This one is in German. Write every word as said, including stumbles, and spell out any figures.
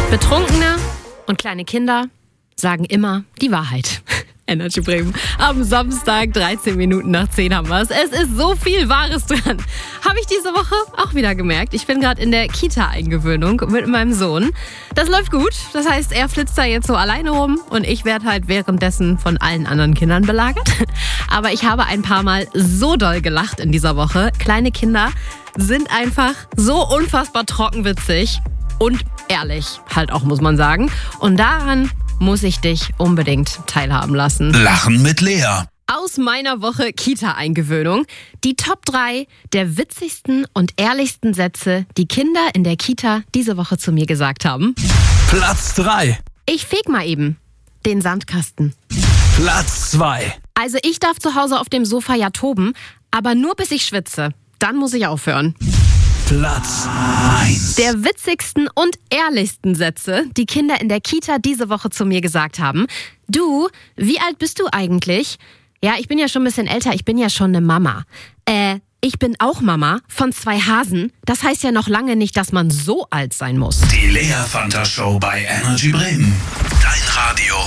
Betrunkene und kleine Kinder sagen immer die Wahrheit. Energy Bremen. Am Samstag, dreizehn Minuten nach zehn haben wir es. Es ist so viel Wahres dran. Habe ich diese Woche auch wieder gemerkt. Ich bin gerade in der Kita-Eingewöhnung mit meinem Sohn. Das läuft gut. Das heißt, er flitzt da jetzt so alleine rum und ich werde halt währenddessen von allen anderen Kindern belagert. Aber ich habe ein paar Mal so doll gelacht in dieser Woche. Kleine Kinder sind einfach so unfassbar trockenwitzig und ehrlich halt auch, muss man sagen. Und daran muss ich dich unbedingt teilhaben lassen. Lachen mit Lea. Aus meiner Woche Kita-Eingewöhnung. Die Top drei der witzigsten und ehrlichsten Sätze, die Kinder in der Kita diese Woche zu mir gesagt haben. Platz drei. Ich feg mal eben den Sandkasten. Platz zwei. Also ich darf zu Hause auf dem Sofa ja toben, aber nur bis ich schwitze. Dann muss ich aufhören. Platz eins. Der witzigsten und ehrlichsten Sätze, die Kinder in der Kita diese Woche zu mir gesagt haben. Du, wie alt bist du eigentlich? Ja, ich bin ja schon ein bisschen älter, ich bin ja schon eine Mama. Äh, ich bin auch Mama von zwei Hasen. Das heißt ja noch lange nicht, dass man so alt sein muss. Die Lea Fanta Show bei Energy Bremen. Dein Radio.